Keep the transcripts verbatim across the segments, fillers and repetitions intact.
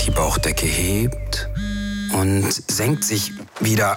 Die Bauchdecke hebt und senkt sich wieder.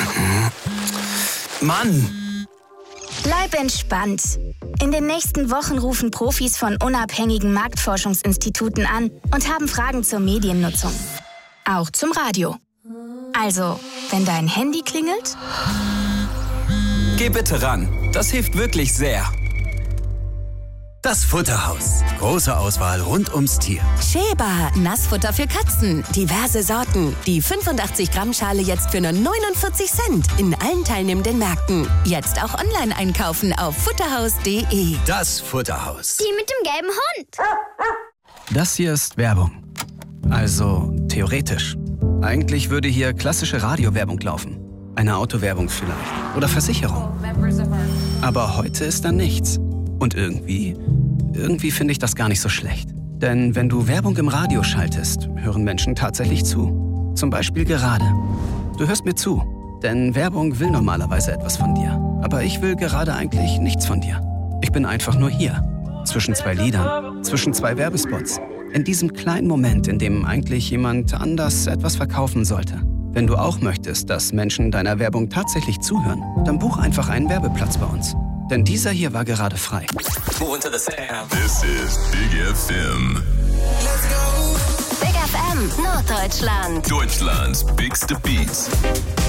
Mann! Bleib entspannt. In den nächsten Wochen rufen Profis von unabhängigen Marktforschungsinstituten an und haben Fragen zur Mediennutzung. Auch zum Radio. Also, wenn dein Handy klingelt... Geh bitte ran. Das hilft wirklich sehr. Das Futterhaus. Große Auswahl rund ums Tier. Sheba, Nassfutter für Katzen. Diverse Sorten. Die fünfundachtzig Gramm Schale jetzt für nur neunundvierzig Cent. In allen teilnehmenden Märkten. Jetzt auch online einkaufen auf futterhaus punkt de. Das Futterhaus. Die mit dem gelben Hund. Das hier ist Werbung. Also, theoretisch. Eigentlich würde hier klassische Radiowerbung laufen. Eine Autowerbung vielleicht. Oder Versicherung. Aber heute ist da nichts. Und irgendwie, irgendwie finde ich das gar nicht so schlecht. Denn wenn du Werbung im Radio schaltest, hören Menschen tatsächlich zu. Zum Beispiel gerade. Du hörst mir zu, denn Werbung will normalerweise etwas von dir. Aber ich will gerade eigentlich nichts von dir. Ich bin einfach nur hier. Zwischen zwei Liedern, zwischen zwei Werbespots. In diesem kleinen Moment, in dem eigentlich jemand anders etwas verkaufen sollte. Wenn du auch möchtest, dass Menschen deiner Werbung tatsächlich zuhören, dann buch einfach einen Werbeplatz bei uns. Denn dieser hier war gerade frei. This is Big F M. Let's go! Big F M, Norddeutschland. Deutschlands bigste Beats.